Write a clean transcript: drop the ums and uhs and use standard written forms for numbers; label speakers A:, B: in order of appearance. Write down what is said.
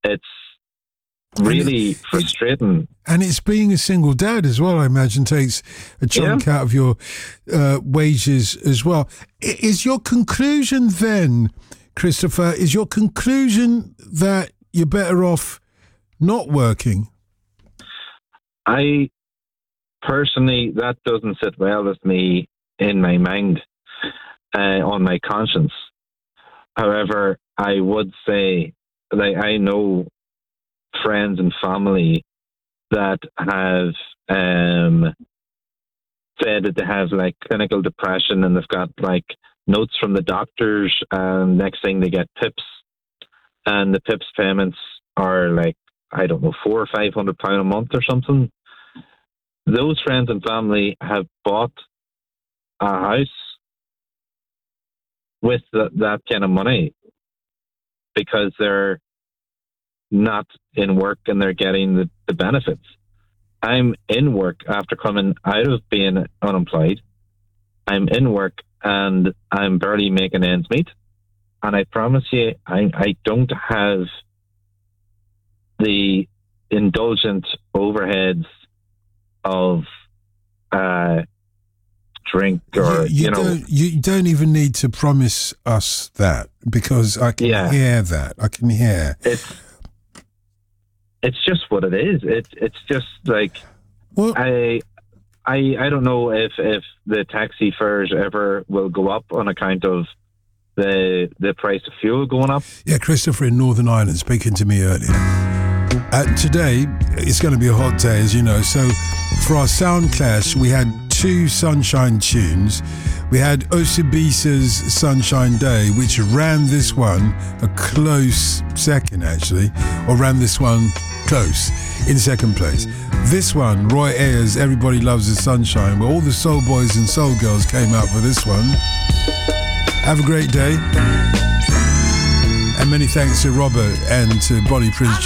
A: it's really frustrating.
B: And it's being a single dad as well, I imagine, takes a chunk out of your wages as well. Is your conclusion then, Christopher, that you're better off not working?
A: I personally, that doesn't sit well with me in my mind, on my conscience. However, I would say, like, I know friends and family that have said that they have like clinical depression, and they've got like notes from the doctors, and next thing they get PIPs, and the PIPs payments are like, I don't know, £400 or £500 a month or something. Those friends and family have bought a house with that kind of money because they're not in work and they're getting the benefits. I'm in work after coming out of being unemployed. I'm in work and I'm barely making ends meet. And I promise you, I don't have the indulgent overheads of drink or
B: you don't even need to promise us that, because I can hear that. I can hear
A: it's just what it is. It's just like, well, I don't know if the taxi fares ever will go up on account of the price of fuel going up.
B: Yeah, Christopher in Northern Ireland speaking to me earlier. Today, it's going to be a hot day, as you know. So for our sound clash, we had 2 Sunshine tunes. We had Osibisa's Sunshine Day, which ran this one a close second, actually, or ran this one close in second place. This one, Roy Ayers, Everybody Loves the Sunshine, where all the soul boys and soul girls came out for this one. Have a great day. And many thanks to Robert and to Bonnie Prince